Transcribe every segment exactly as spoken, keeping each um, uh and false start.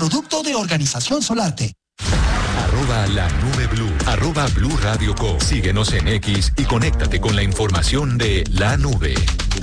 producto de Organización Solarte. Arroba la nube blue, arroba Blue Radio Co. Síguenos en X y conéctate con la información de la nube.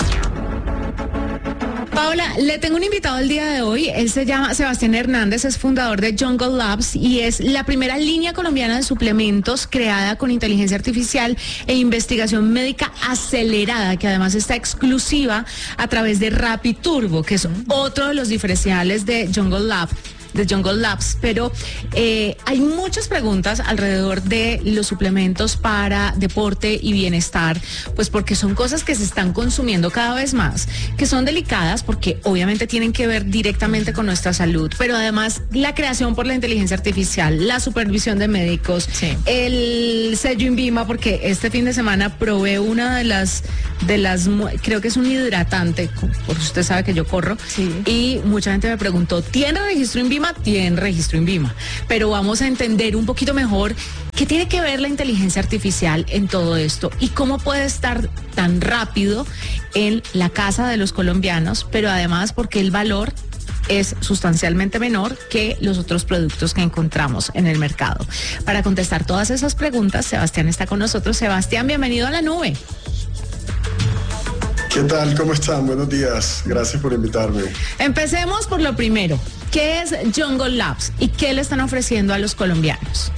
Paola, le tengo un invitado el día de hoy. Él se llama Sebastián Hernández, es fundador de Jungle Labs y es la primera línea colombiana de suplementos creada con inteligencia artificial e investigación médica acelerada, que además está exclusiva a través de Rapid Turbo, que es otro de los diferenciales de Jungle Labs. de Jungle Labs, pero eh, hay muchas preguntas alrededor de los suplementos para deporte y bienestar, pues porque son cosas que se están consumiendo cada vez más, que son delicadas porque obviamente tienen que ver directamente con nuestra salud, pero además la creación por la inteligencia artificial, la supervisión de médicos, sí. el sello INVIMA, porque este fin de semana probé una de las, de las, creo que es un hidratante, porque usted sabe que yo corro, sí. y mucha gente me preguntó, ¿tiene registro INVIMA? Tiene registro INVIMA, pero vamos a entender un poquito mejor qué tiene que ver la inteligencia artificial en todo esto y cómo puede estar tan rápido en la casa de los colombianos, pero además porque el valor es sustancialmente menor que los otros productos que encontramos en el mercado. Para contestar todas esas preguntas, Sebastián está con nosotros. Sebastián, bienvenido a la nube. ¿Qué tal? ¿Cómo están? Buenos días. Gracias por invitarme. Empecemos por lo primero. ¿Qué es Jungle Labs y qué le están ofreciendo a los colombianos?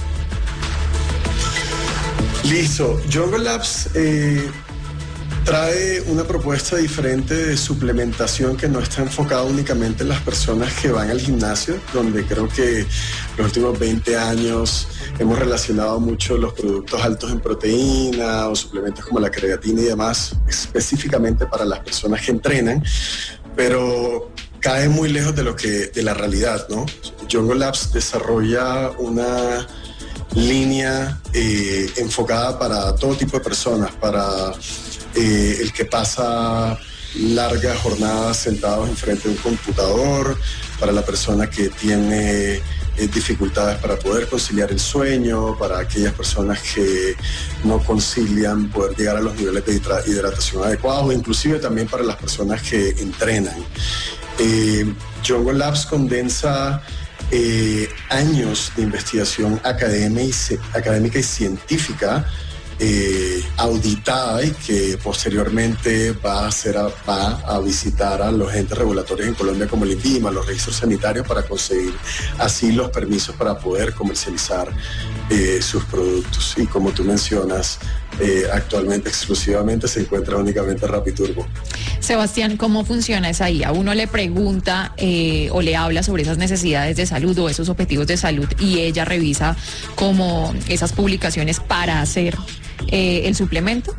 Listo. Jungle Labs eh, trae una propuesta diferente de suplementación que no está enfocada únicamente en las personas que van al gimnasio, donde creo que los últimos veinte años hemos relacionado mucho los productos altos en proteína o suplementos como la creatina y demás, específicamente para las personas que entrenan, pero cae muy lejos de lo que de la realidad, ¿no? Jungle Labs desarrolla una línea eh, enfocada para todo tipo de personas, para eh, el que pasa largas jornadas sentados enfrente de un computador, para la persona que tiene eh, dificultades para poder conciliar el sueño, para aquellas personas que no concilian poder llegar a los niveles de hidratación adecuados, inclusive también para las personas que entrenan. Eh, Jungle Labs condensa eh, años de investigación académica y, académica y científica eh, auditada y que posteriormente va a, hacer a, va a visitar a los entes regulatorios en Colombia como el INVIMA, los registros sanitarios, para conseguir así los permisos para poder comercializar eh, sus productos. Y como tú mencionas, eh, actualmente exclusivamente se encuentra únicamente Rapid Turbo. Sebastián, ¿cómo funciona esa I A? Uno le pregunta eh, o le habla sobre esas necesidades de salud o esos objetivos de salud y ella revisa como esas publicaciones para hacer eh, el suplemento.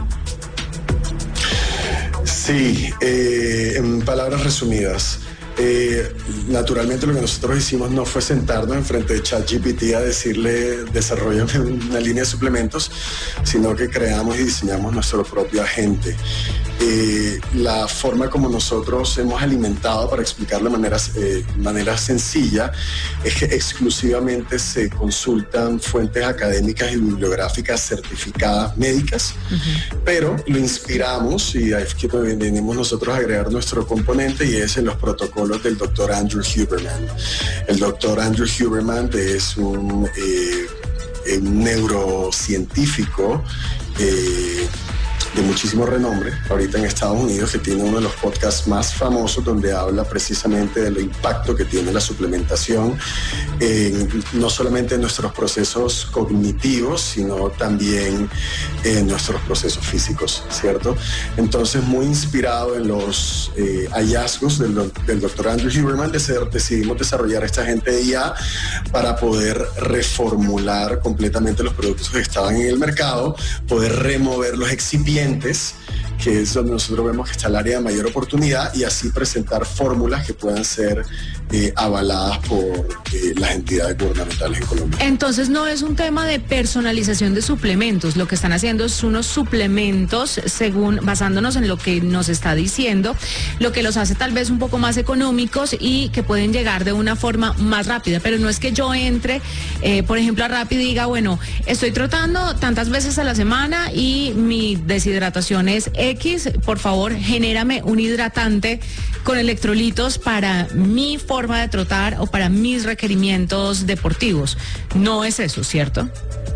Sí, eh, en palabras resumidas. Eh, naturalmente lo que nosotros hicimos no fue sentarnos enfrente de ChatGPT a decirle desarrollame una línea de suplementos, sino que creamos y diseñamos nuestro propio agente. Eh, la forma como nosotros hemos alimentado, para explicarlo de manera, eh, manera sencilla, es que exclusivamente se consultan fuentes académicas y bibliográficas certificadas médicas, uh-huh. pero lo inspiramos y ahí es que venimos nosotros a agregar nuestro componente, y es en los protocolos del doctor Andrew Huberman. El doctor Andrew Huberman es un, eh, un neurocientífico eh, de muchísimo renombre ahorita en Estados Unidos, que tiene uno de los podcasts más famosos donde habla precisamente del impacto que tiene la suplementación en, no solamente en nuestros procesos cognitivos, sino también en nuestros procesos físicos, ¿cierto? Entonces, muy inspirado en los eh, hallazgos del, del doctor Andrew Huberman, decidimos desarrollar esta agente de I A para poder reformular completamente los productos que estaban en el mercado, poder remover los excipientes, que es donde nosotros vemos que está el área de mayor oportunidad, y así presentar fórmulas que puedan ser eh, avaladas por eh, las entidades gubernamentales en Colombia. Entonces no es un tema de personalización de suplementos, lo que están haciendo es unos suplementos según, basándonos en lo que nos está diciendo, lo que los hace tal vez un poco más económicos y que pueden llegar de una forma más rápida, pero no es que yo entre, eh, por ejemplo, a Rapid y diga, bueno, estoy trotando tantas veces a la semana y mi deshidratación es X, por favor, genérame un hidratante con electrolitos para mi forma de trotar o para mis requerimientos deportivos. No es eso, ¿cierto?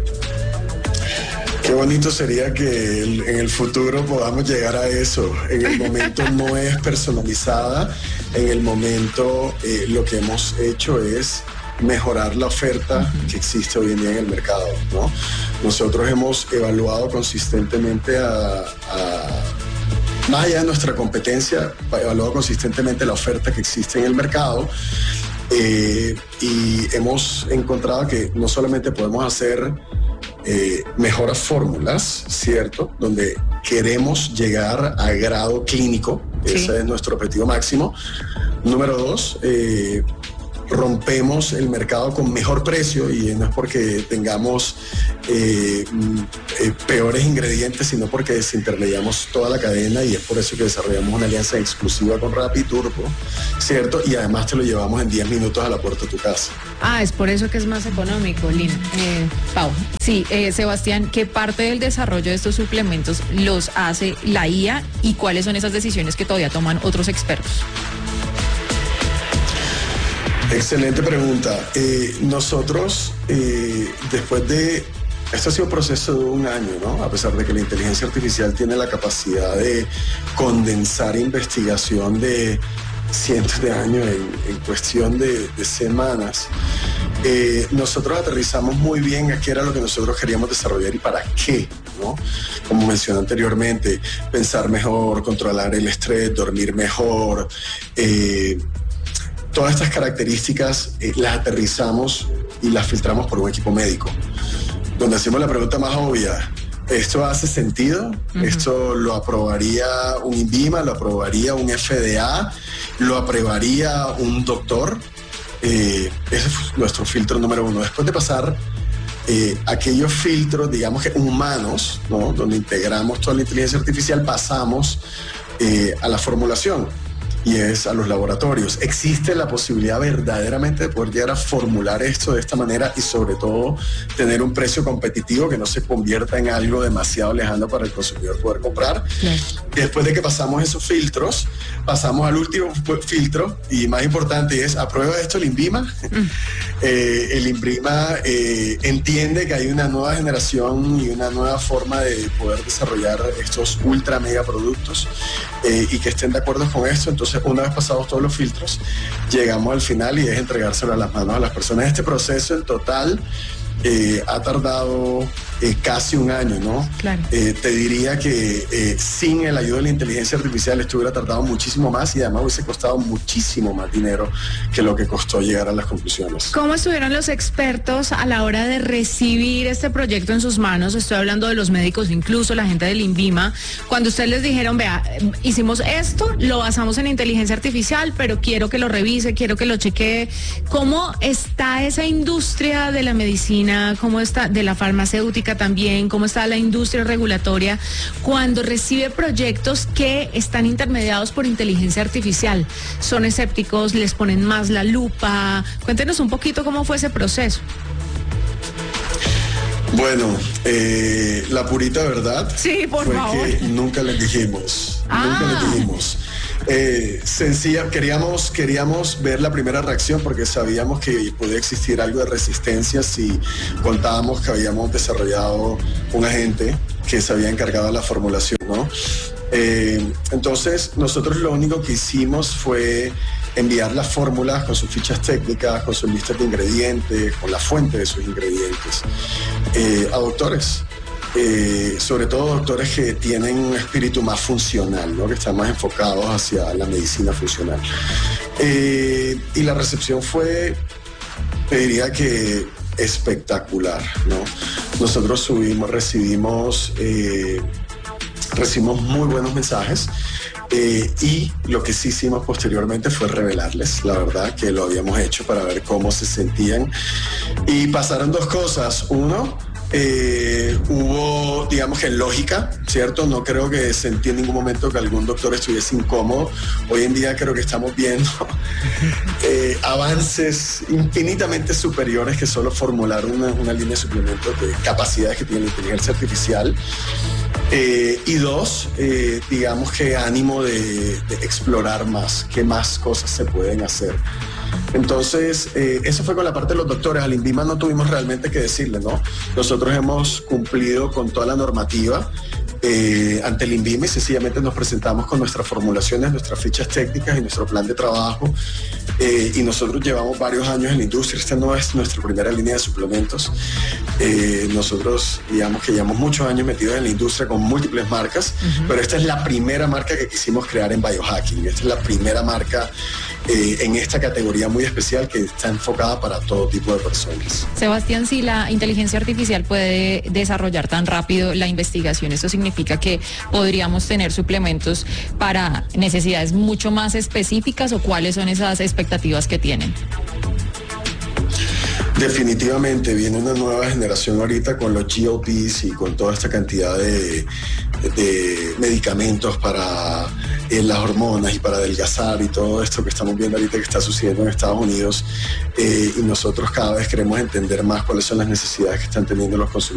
Qué bonito sería que el, en el futuro podamos llegar a eso. En el momento no es personalizada, en el momento eh, lo que hemos hecho es mejorar la oferta que existe hoy en día en el mercado, ¿no? Nosotros hemos evaluado consistentemente a, a más allá de nuestra competencia, evaluado consistentemente la oferta que existe en el mercado. Eh, y hemos encontrado que no solamente podemos hacer eh, mejoras fórmulas, ¿cierto? Donde queremos llegar a grado clínico, sí. Ese es nuestro objetivo máximo. Número dos, eh, rompemos el mercado con mejor precio, y no es porque tengamos eh, eh, peores ingredientes, sino porque desintermediamos toda la cadena, y es por eso que desarrollamos una alianza exclusiva con Rappi Turbo, ¿cierto? Y además te lo llevamos en diez minutos a la puerta de tu casa. Ah, es por eso que es más económico, Lina. Eh, Pau, sí, eh, Sebastián, ¿qué parte del desarrollo de estos suplementos los hace la I A y cuáles son esas decisiones que todavía toman otros expertos? Excelente pregunta. Eh, nosotros, eh, después de... Esto ha sido un proceso de un año, ¿no? A pesar de que la inteligencia artificial tiene la capacidad de condensar investigación de cientos de años en, en cuestión de, de semanas. Eh, nosotros aterrizamos muy bien a qué era lo que nosotros queríamos desarrollar y para qué, ¿no? Como mencioné anteriormente, pensar mejor, controlar el estrés, dormir mejor, eh, todas estas características eh, las aterrizamos y las filtramos por un equipo médico, donde hacemos la pregunta más obvia: ¿esto hace sentido? Uh-huh. ¿Esto lo aprobaría un INVIMA? ¿Lo aprobaría un F D A? ¿Lo aprobaría un doctor? Eh, ese fue nuestro filtro número uno. Después de pasar eh, aquellos filtros, digamos que humanos, ¿no? Donde integramos toda la inteligencia artificial, pasamos eh, a la formulación. Y es a los laboratorios. Existe la posibilidad verdaderamente de poder llegar a formular esto de esta manera y sobre todo tener un precio competitivo que no se convierta en algo demasiado lejano para el consumidor poder comprar. Claro. Después de que pasamos esos filtros, pasamos al último filtro y más importante, es: ¿aprueba esto el INVIMA? Mm. eh, el INVIMA eh, entiende que hay una nueva generación y una nueva forma de poder desarrollar estos ultra mega productos eh, y que estén de acuerdo con esto. Entonces, una vez pasados todos los filtros, llegamos al final y es entregárselo a las manos a las personas. Este proceso en total eh, ha tardado eh, casi un año, ¿no? Claro. Eh, te diría que eh, sin el ayuda de la inteligencia artificial esto hubiera tardado muchísimo más y además hubiese costado muchísimo más dinero que lo que costó llegar a las conclusiones. ¿Cómo estuvieron los expertos a la hora de recibir este proyecto en sus manos? Estoy hablando de los médicos, incluso la gente del INVIMA. Cuando ustedes les dijeron: vea, hicimos esto, lo basamos en inteligencia artificial, pero quiero que lo revise, quiero que lo chequee. ¿Cómo está esa industria de la medicina? ¿Cómo está de la farmacéutica también? ¿Cómo está la industria regulatoria cuando recibe proyectos que están intermediados por inteligencia artificial? ¿Son escépticos? ¿Les ponen más la lupa? Cuéntenos un poquito cómo fue ese proceso. Bueno, eh, la purita verdad sí, por fue favor. que nunca les dijimos, ah. nunca les dijimos. Eh, sencilla, queríamos, queríamos ver la primera reacción porque sabíamos que podía existir algo de resistencia si contábamos que habíamos desarrollado un agente que se había encargado de la formulación, ¿no? Eh, entonces, nosotros lo único que hicimos fue enviar las fórmulas con sus fichas técnicas, con sus listas de ingredientes, con la fuente de sus ingredientes, eh, a doctores. Eh, sobre todo doctores que tienen un espíritu más funcional, ¿no? Que están más enfocados hacia la medicina funcional. Eh, y la recepción fue, te diría que espectacular, ¿no? Nosotros subimos, recibimos, eh, recibimos muy buenos mensajes. Eh, y lo que sí hicimos posteriormente fue revelarles, la verdad, que lo habíamos hecho para ver cómo se sentían. Y pasaron dos cosas. Uno, eh, hubo, digamos que lógica, ¿cierto? No creo que sentí en ningún momento que algún doctor estuviese incómodo. Hoy en día creo que estamos viendo eh, avances infinitamente superiores que solo formular una, una línea de suplementos de capacidades que tiene la inteligencia artificial. Eh, y dos, eh, digamos que ánimo de, de explorar más, qué más cosas se pueden hacer. Entonces, eh, eso fue con la parte de los doctores. Al INVIMA no tuvimos realmente que decirle, ¿no? Nosotros hemos cumplido con toda la normativa eh, ante el INVIMA y sencillamente nos presentamos con nuestras formulaciones, nuestras fichas técnicas y nuestro plan de trabajo. Eh, y nosotros llevamos varios años en la industria. Esta no es nuestra primera línea de suplementos. Eh, nosotros, digamos que llevamos muchos años metidos en la industria con múltiples marcas, uh-huh. pero esta es la primera marca que quisimos crear en biohacking. Esta es la primera marca eh, en esta categoría muy especial que está enfocada para todo tipo de personas. Sebastián, si la inteligencia artificial puede desarrollar tan rápido la investigación, ¿esto significa que podríamos tener suplementos para necesidades mucho más específicas o cuáles son esas expectativas que tienen? Definitivamente viene una nueva generación ahorita con los G L Ps y con toda esta cantidad de, de medicamentos para eh, las hormonas y para adelgazar y todo esto que estamos viendo ahorita que está sucediendo en Estados Unidos, eh, y nosotros cada vez queremos entender más cuáles son las necesidades que están teniendo los consumidores